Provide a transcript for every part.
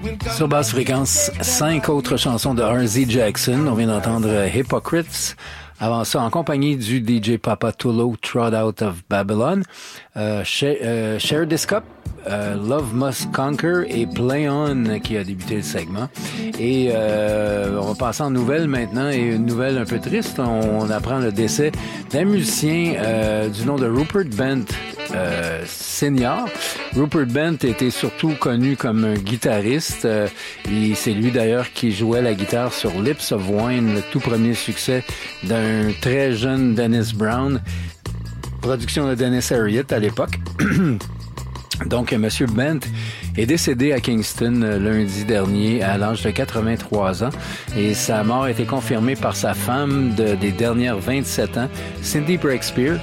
Sur basse fréquence, 5 autres chansons de R.Z. Jackson. On vient d'entendre Hypocrites. Avant ça, en compagnie du DJ Papatolo, Trot Out of Babylon. Share This Cup, Love Must Conquer et Play On qui a débuté le segment. Et on va passer en nouvelles maintenant, et une nouvelle un peu triste. On apprend le décès d'un musicien du nom de Rupert Bent Senior. Rupert Bent était surtout connu comme un guitariste. Et c'est lui d'ailleurs qui jouait la guitare sur Lips of Wine, le tout premier succès d'un très jeune Dennis Brown. Production de Dennis Harriet à l'époque. Donc, M. Bent est décédé à Kingston lundi dernier à l'âge de 83 ans et sa mort a été confirmée par sa femme des dernières 27 ans, Cindy Breakspear,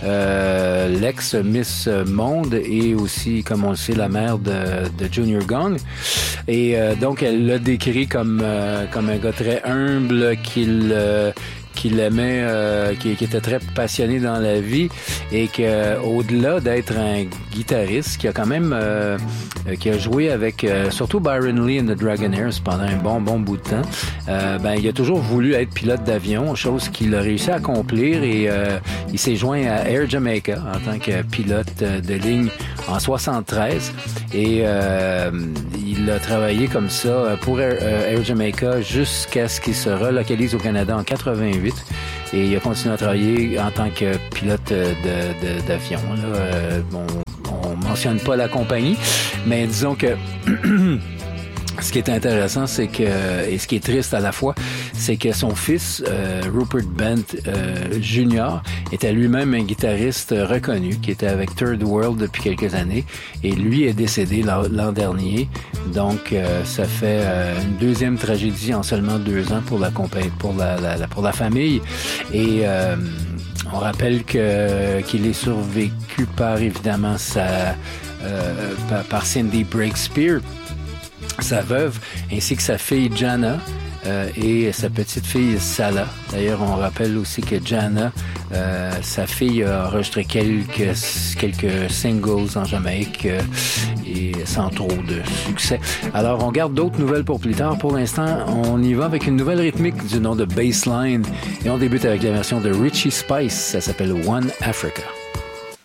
l'ex-Miss Monde et aussi, comme on le sait, la mère de Junior Gong. Et donc, elle l'a décrit comme un gars très humble, qu'il aimait, qui était très passionné dans la vie et que au-delà d'être un guitariste, qui a quand même qui a joué avec surtout Byron Lee and the Dragonaires pendant un bon bout de temps, il a toujours voulu être pilote d'avion, chose qu'il a réussi à accomplir, et il s'est joint à Air Jamaica en tant que pilote de ligne en 73 et il a travaillé comme ça pour Air Jamaica jusqu'à ce qu'il se relocalise au Canada en 88. Et il a continué à travailler en tant que pilote d'avion. On mentionne pas la compagnie, mais disons que ce qui est intéressant, c'est que, et ce qui est triste à la fois, c'est que son fils, Rupert Bent Jr., était lui-même un guitariste reconnu, qui était avec Third World depuis quelques années, et lui est décédé l'an dernier. Donc, ça fait une deuxième tragédie en seulement 2 ans pour la compagnie, pour la famille. Et on rappelle qu'il est survécu par évidemment par Cindy Breakspear, sa veuve, ainsi que sa fille Jana et sa petite fille Salah. D'ailleurs, on rappelle aussi que Jana, sa fille, a enregistré quelques singles en Jamaïque et sans trop de succès. Alors, on garde d'autres nouvelles pour plus tard. Pour l'instant, on y va avec une nouvelle rythmique du nom de Bassline et on débute avec la version de Richie Spice. Ça s'appelle One Africa.